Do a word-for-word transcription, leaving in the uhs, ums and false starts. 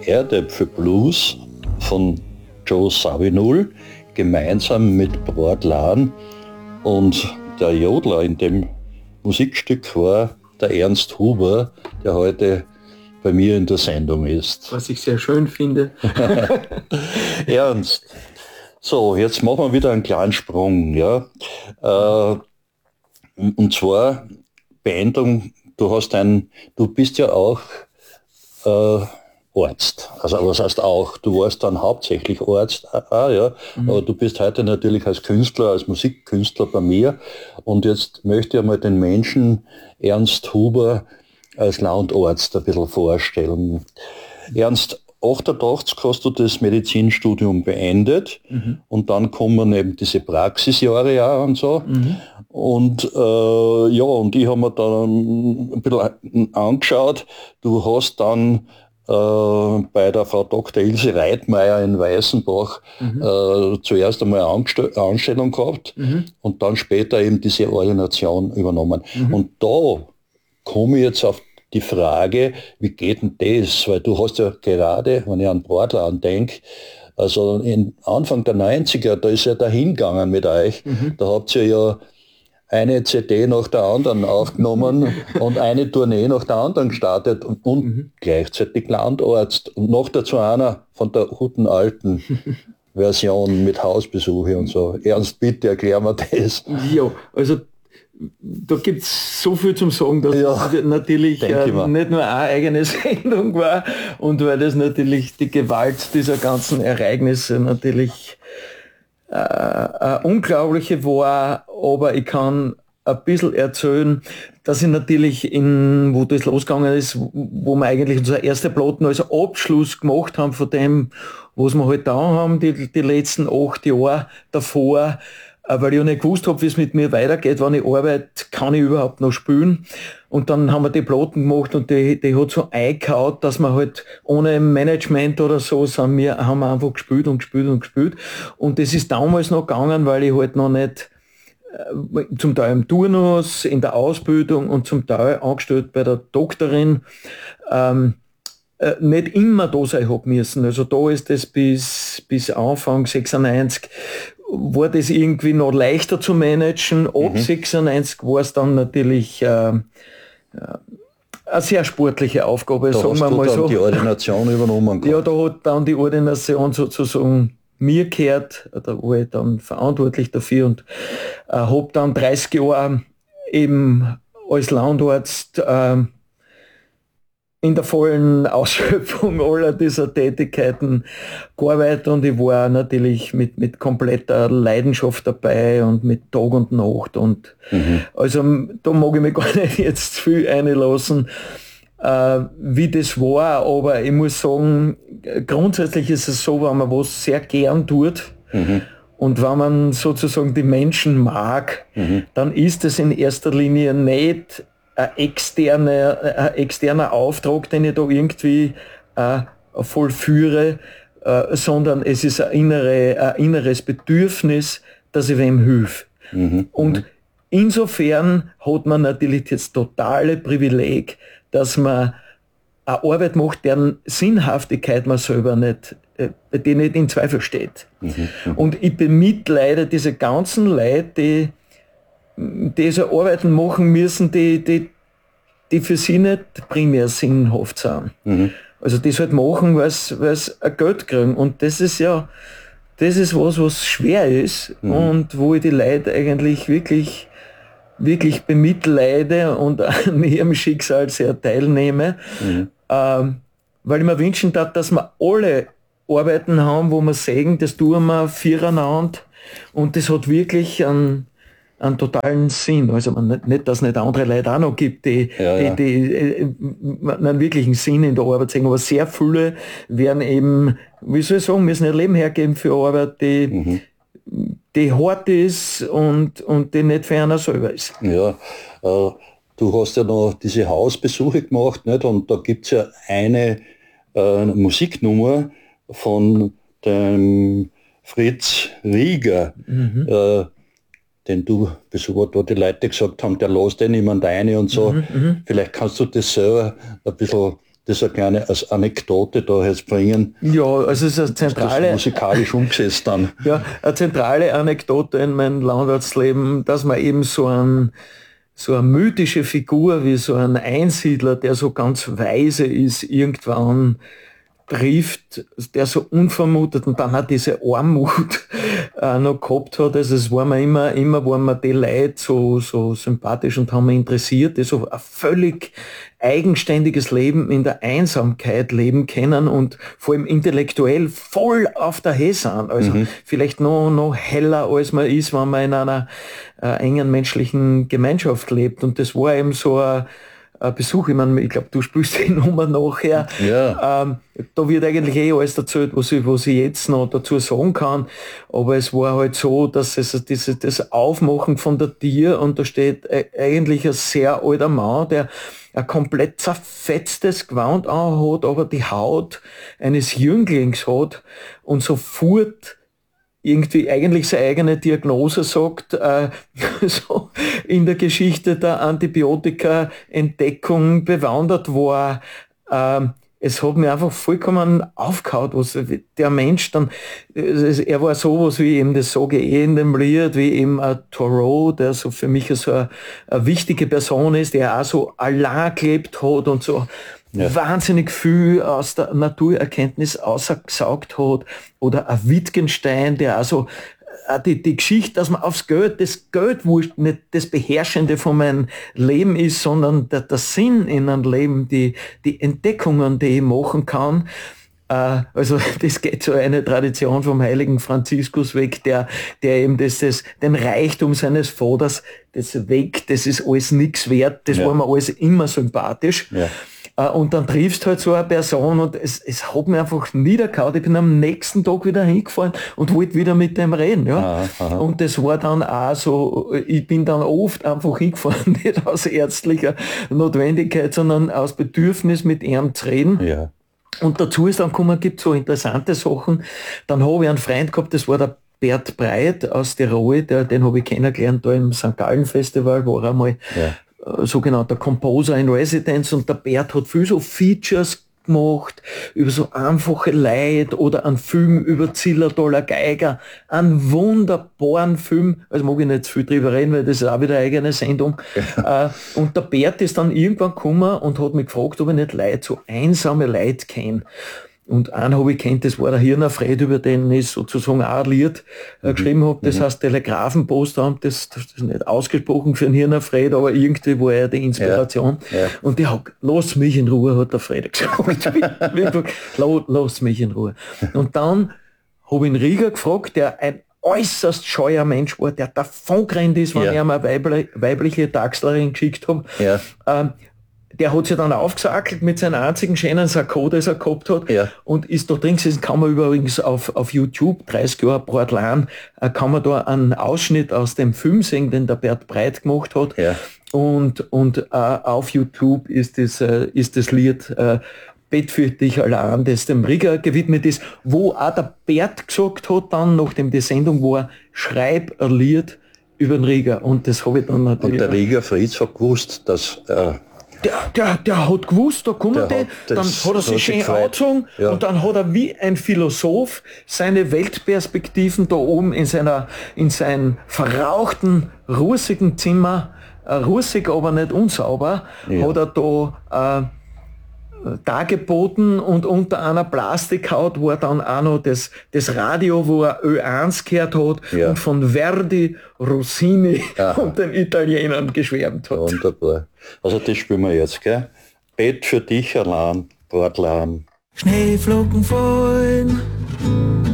Erdäpfel Blues von Joe Zawinul gemeinsam mit Brad Lahn, und der Jodler in dem Musikstück war der Ernst Huber, der heute bei mir in der Sendung ist. Was ich sehr schön finde. Ernst. So, jetzt machen wir wieder einen kleinen Sprung. Ja? Äh, und zwar Beendung, du hast ein, du bist ja auch äh, Arzt. Also was heißt auch, du warst dann hauptsächlich Arzt, ah, ja, mhm. aber du bist heute natürlich als Künstler, als Musikkünstler bei mir, und jetzt möchte ich einmal den Menschen Ernst Huber als Landarzt ein bisschen vorstellen. Ernst, achtundachtzig hast du das Medizinstudium beendet, mhm. und dann kommen eben diese Praxisjahre ja und so. Mhm. Und äh, ja, und ich habe mir dann ein bisschen angeschaut. Du hast dann äh, bei der Frau Doktor Ilse Reitmeier in Weißenbach mhm. äh, zuerst einmal eine Anstell- Anstellung gehabt mhm. und dann später eben diese Ordination übernommen. Mhm. Und da komme ich jetzt auf die Frage, wie geht denn das? Weil du hast ja gerade, wenn ich an Bradlan denke, also in Anfang der neunziger, da ist ja dahin gegangen mit euch. Mhm. Da habt ihr ja eine C D nach der anderen aufgenommen und eine Tournee nach der anderen gestartet und, und mhm. gleichzeitig Landarzt und noch dazu einer von der guten alten Version mit Hausbesuche und so. Ernst, bitte erklär mir das. Ja, also da gibt es so viel zum Sagen, dass ja, das natürlich äh, nicht nur eine eigene Sendung war, und weil das natürlich die Gewalt dieser ganzen Ereignisse natürlich äh, eine unglaubliche war, aber ich kann ein bisschen erzählen, dass ich natürlich in, wo das losgegangen ist, wo wir eigentlich unser erster Platten als Abschluss gemacht haben von dem, was wir halt da haben, die, die letzten acht Jahre davor, weil ich ja nicht gewusst habe, wie es mit mir weitergeht, wenn ich arbeite, kann ich überhaupt noch spielen. Und dann haben wir die Platten gemacht und die, die hat so eingehaut, dass wir halt ohne Management oder so sind wir, haben wir einfach gespielt und gespielt und gespielt. Und das ist damals noch gegangen, weil ich halt noch nicht äh, zum Teil im Turnus, in der Ausbildung und zum Teil angestellt bei der Doktorin, ähm, äh, nicht immer da sein hab müssen. Also da ist das bis, bis Anfang sechsundneunzig war das irgendwie noch leichter zu managen. Ab mhm. sechsundneunzig war es dann natürlich äh, äh, eine sehr sportliche Aufgabe, da sagen hast wir du mal dann so. Die Ordination übernommen gehabt. Ja, da hat dann die Ordination sozusagen mir gehört, da war ich dann verantwortlich dafür und äh, habe dann dreißig Jahre eben als Landarzt äh, in der vollen Ausschöpfung aller dieser Tätigkeiten gearbeitet, und ich war natürlich mit, mit kompletter Leidenschaft dabei und mit Tag und Nacht, und mhm. also da mag ich mich gar nicht jetzt viel einlassen, äh, wie das war, aber ich muss sagen, grundsätzlich ist es so, wenn man was sehr gern tut mhm. und wenn man sozusagen die Menschen mag, mhm. dann ist es in erster Linie nicht ein externer, ein externer Auftrag, den ich da irgendwie äh, vollführe, äh, sondern es ist ein, innere, ein inneres Bedürfnis, dass ich wem hilf. Mhm. Und insofern hat man natürlich das totale Privileg, dass man eine Arbeit macht, deren Sinnhaftigkeit man selber nicht, äh, bei der nicht in Zweifel steht. Mhm. Und ich bemitleide diese ganzen Leute, die die so Arbeiten machen müssen, die, die, die für sie nicht primär sinnhaft sind. Mhm. Also die halt machen, weil sie ein Geld kriegen. Und das ist ja, das ist was, was schwer ist mhm. und wo ich die Leute eigentlich wirklich, wirklich bemitleide und an ihrem Schicksal sehr teilnehme. Mhm. Ähm, weil ich mir wünschen darf, dass wir alle Arbeiten haben, wo wir sagen, das tun wir füreinander, und das hat wirklich einen einen totalen Sinn. Also man, nicht, nicht, dass es nicht andere Leute auch noch gibt, die, ja, ja. die, die äh, einen wirklichen Sinn in der Arbeit sehen, aber sehr viele werden eben, wie soll ich sagen, müssen ihr Leben hergeben für Arbeit, die, mhm. die hart ist und, und die nicht für einer selber ist. Ja, äh, du hast ja noch diese Hausbesuche gemacht, nicht? Und da gibt es ja eine äh, Musiknummer von dem Fritz Rieger, mhm. äh, den du besucht, wo die Leute gesagt haben, der lässt den niemand rein und so. Mhm, Vielleicht kannst du das selber ein bisschen das eine kleine als Anekdote da jetzt bringen? Ja, also es ist eine zentrale... Ist das musikalisch umgesetzt dann? Ja, eine zentrale Anekdote in meinem Landwirtsleben, dass man eben so ein so eine mythische Figur wie so ein Einsiedler, der so ganz weise ist, irgendwann trifft, der so unvermutet und dann hat diese Armut äh, noch gehabt hat. Also es war mir immer, immer waren mir die Leute so, so sympathisch und haben mich interessiert, die so ein völlig eigenständiges Leben in der Einsamkeit leben können und vor allem intellektuell voll auf der Höhe sind. Also mhm. vielleicht noch, noch heller als man ist, wenn man in einer äh, engen menschlichen Gemeinschaft lebt. Und das war eben so ein Besuch, ich meine, ich glaube, du spielst die Nummer nachher. Ja. Ähm, da wird eigentlich eh alles erzählt, was ich, was ich jetzt noch dazu sagen kann. Aber es war halt so, dass es diese, das Aufmachen von der Tür und da steht eigentlich ein sehr alter Mann, der ein komplett zerfetztes Gewand anhat, aber die Haut eines Jünglings hat und sofort irgendwie eigentlich seine eigene Diagnose sagt, äh, so in der Geschichte der Antibiotika-Entdeckung bewandert war. Ähm, es hat mir einfach vollkommen aufgehauen, was der Mensch dann, er war sowas wie eben, das sage ich eh in dem Lied, wie eben ein Thoreau, der so für mich so eine, eine wichtige Person ist, der auch so allein gelebt hat und so ja. wahnsinnig viel aus der Naturerkenntnis ausgesaugt hat. Oder ein Wittgenstein, der also die, die Geschichte, dass man aufs Geld, das Geld wurscht nicht das Beherrschende von meinem Leben ist, sondern der, der Sinn in einem Leben, die, die Entdeckungen, die ich machen kann. Äh, also das geht so eine Tradition vom heiligen Franziskus weg, der, der eben das, das, den Reichtum seines Vaters, das weg, das ist alles nichts wert, das ja. war mir alles immer sympathisch. Ja. Und dann triffst halt so eine Person und es, es hat mich einfach niedergehauen. Ich bin am nächsten Tag wieder hingefahren und wollte wieder mit dem reden. Ja. Aha, aha. Und das war dann auch so, ich bin dann oft einfach hingefahren, nicht aus ärztlicher Notwendigkeit, sondern aus Bedürfnis mit ihm zu reden. Ja. Und dazu ist dann gekommen, gibt so interessante Sachen. Dann habe ich einen Freund gehabt, das war der Bert Breit aus Tirol, der, den habe ich kennengelernt da im Sankt Gallen Festival, war er mal ja. sogenannter Composer in Residence und der Bert hat viel so Features gemacht über so einfache Leute oder einen Film über Zillertaler Geiger, einen wunderbaren Film, also mag ich nicht viel drüber reden, weil das ist auch wieder eine eigene Sendung. Ja. Und der Bert ist dann irgendwann gekommen und hat mich gefragt, ob ich nicht Leute, so einsame Leute kenne. Und einen habe ich kennt, das war der Hirnerfred, über den ich sozusagen auch ein Lied äh, geschrieben habe. Das mhm. heißt Telegrafenpost, das, das ist nicht ausgesprochen für einen Hirnerfred, aber irgendwie war er die Inspiration. Ja. Ja. Und die hat, lass mich in Ruhe, hat der Fred gesagt. Lass mich in Ruhe. Und dann habe ich einen Rieger gefragt, der ein äußerst scheuer Mensch war, der davon gerannt ist, wenn ja. ich ihm eine weibliche, weibliche Taxlerin geschickt habe. Ja. Ähm, Der hat sich dann aufgesackelt mit seinem einzigen schönen Sakko, das er gehabt hat, ja. und ist da drin gesessen. Kann man übrigens auf, auf YouTube, dreißig Jahre Portland, kann man da einen Ausschnitt aus dem Film sehen, den der Bert Breit gemacht hat. Ja. Und, und äh, auf YouTube ist das, äh, ist das Lied äh, Bett für dich allein, das dem Rieger gewidmet ist, wo auch der Bert gesagt hat, dann, nachdem die Sendung war, schreib ein Lied über den Rieger. Und das habe ich dann natürlich... Und der Rieger Fritz hat gewusst, dass... Äh Der, der, der hat gewusst, da kommen die, dann hat er sich schön angezogen ja. und dann hat er wie ein Philosoph seine Weltperspektiven da oben in seiner, in seinem verrauchten, rußigen Zimmer, äh, rußig, aber nicht unsauber, ja. hat er da äh, dargeboten und unter einer Plastikhaut war dann auch noch das, das Radio, wo er Ö eins gehört hat ja. und von Verdi, Rossini Aha. und den Italienern geschwärmt hat. Wunderbar. Also das spielen wir jetzt, gell? Bett für dich allein, Portland. Schneeflocken fallen